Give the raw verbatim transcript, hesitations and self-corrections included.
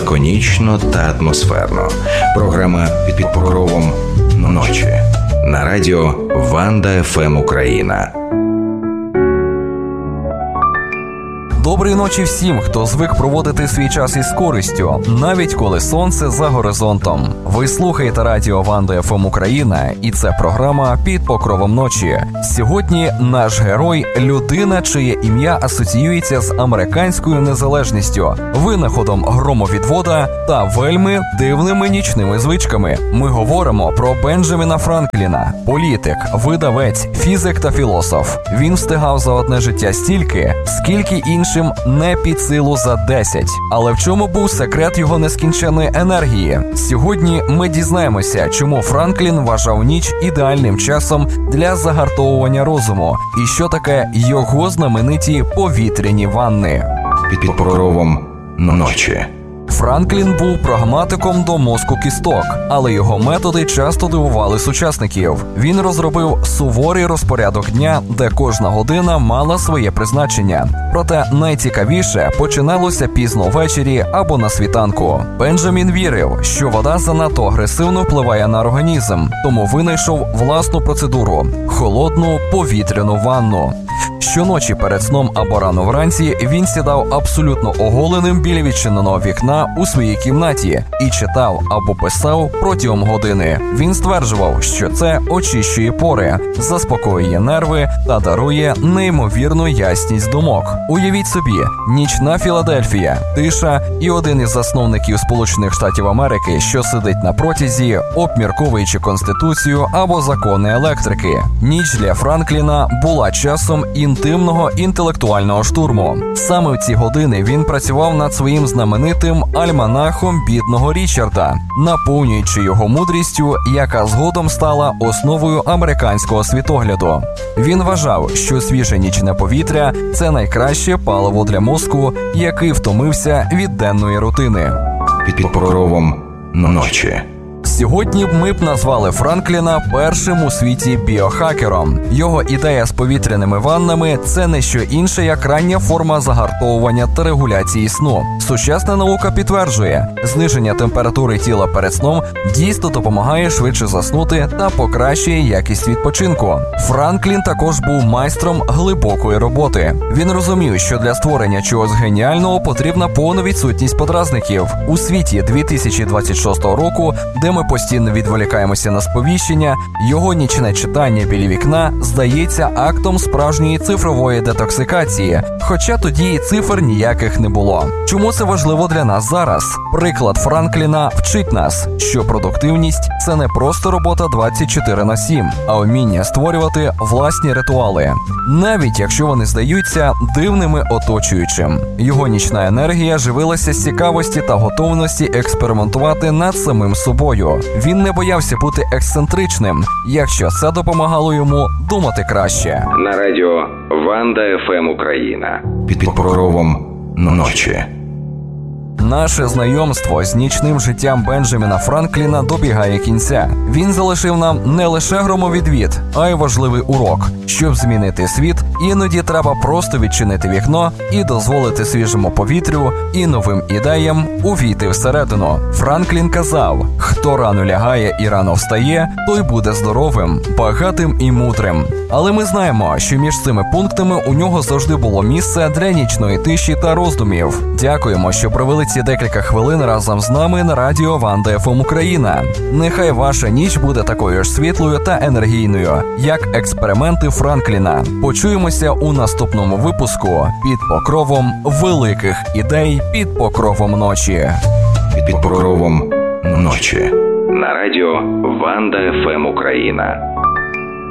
лаконічно та атмосферно. Програма «Під покровом ночі» на радіо Ванда еф ем Україна. Доброї ночі всім, хто звик проводити свій час із користю, навіть коли сонце за горизонтом. Ви слухаєте радіо Ванда еф ем Україна, і це програма «Під покровом ночі». Сьогодні наш герой – людина, чиє ім'я асоціюється з американською незалежністю, винаходом громовідвода та вельми дивними нічними звичками. Ми говоримо про Бенджаміна Франкліна – політик, видавець, фізик та філософ. Він встигав за одне життя стільки, скільки інших не під силу за десять. Але в чому був секрет його нескінченної енергії? Сьогодні ми дізнаємося, чому Франклін вважав ніч ідеальним часом для загартовування розуму і що таке його знамениті повітряні ванни. Під покровом ночі. Франклін був прагматиком до мозку кісток, але його методи часто дивували сучасників. Він розробив суворий розпорядок дня, де кожна година мала своє призначення. Проте найцікавіше починалося пізно ввечері або на світанку. Бенджамін вірив, що вода занадто агресивно впливає на організм, тому винайшов власну процедуру – холодну повітряну ванну. Щоночі перед сном або рано вранці він сідав абсолютно оголеним біля відчиненого вікна у своїй кімнаті і читав або писав протягом години. Він стверджував, що це очищує пори, заспокоює нерви та дарує неймовірну ясність думок. Уявіть собі, нічна Філадельфія, тиша і один із засновників Сполучених Штатів Америки, що сидить на протязі, обмірковуючи Конституцію або закони електрики. Ніч для Франкліна була часом інтимного інтелектуального штурму. Саме в ці години він працював над своїм знаменитим альманахом бідного Річарда, наповнюючи його мудрістю, яка згодом стала основою американського світогляду. Він вважав, що свіже нічне повітря – це найкраще паливо для мозку, який втомився від денної рутини. Під покровом ночі. Сьогодні ми б назвали Франкліна першим у світі біохакером. Його ідея з повітряними ваннами – це не що інше, як рання форма загартовування та регуляції сну. Сучасна наука підтверджує, зниження температури тіла перед сном дійсно допомагає швидше заснути та покращує якість відпочинку. Франклін також був майстром глибокої роботи. Він розумів, що для створення чогось геніального потрібна повна відсутність подразників. У світі дві тисячі двадцять шостого року, де ми постійно відволікаємося на сповіщення, його нічне читання біля вікна здається актом справжньої цифрової детоксикації, хоча тоді і цифр ніяких не було. Чому це важливо для нас зараз? Приклад Франкліна вчить нас, що продуктивність – це не просто робота двадцять чотири на сім, а вміння створювати власні ритуали, навіть якщо вони здаються дивними оточуючим. Його нічна енергія живилася з цікавості та готовності експериментувати над самим собою. Він не боявся бути ексцентричним, якщо це допомагало йому думати краще. На радіо Ванда еф ем Україна. Під покровом ночі. Наше знайомство з нічним життям Бенджаміна Франкліна добігає кінця. Він залишив нам не лише громовідвід, а й важливий урок. Щоб змінити світ, іноді треба просто відчинити вікно і дозволити свіжому повітрю і новим ідеям увійти всередину. Франклін казав, хто рано лягає і рано встає, той буде здоровим, багатим і мудрим. Але ми знаємо, що між цими пунктами у нього завжди було місце для нічної тиші та роздумів. Дякуємо, що провели ці декілька хвилин разом з нами на радіо Ванда еф ем Україна. Нехай ваша ніч буде такою ж світлою та енергійною, як експерименти Франкліна. Почуємося у наступному випуску «Під покровом великих ідей, під покровом ночі». Під покровом ночі. На радіо Ванда еф ем Україна.